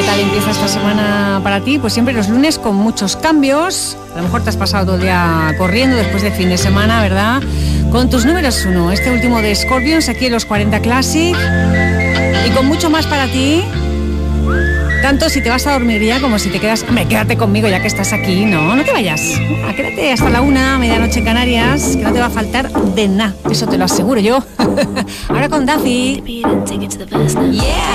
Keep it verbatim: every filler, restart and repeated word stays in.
tal empieza esta semana para ti? Pues siempre los lunes con muchos cambios. A lo mejor te has pasado todo el día corriendo después del fin de semana, ¿verdad? Con tus números uno, este último de Scorpions aquí en los cuarenta Classic. Y con mucho más para ti. Tanto si te vas a dormir ya como si te quedas... Hombre, quédate conmigo ya que estás aquí, ¿no? No te vayas. Ah, quédate hasta la una, medianoche en Canarias, que no te va a faltar de nada. Eso te lo aseguro yo. Ahora con Daffy. Yeah.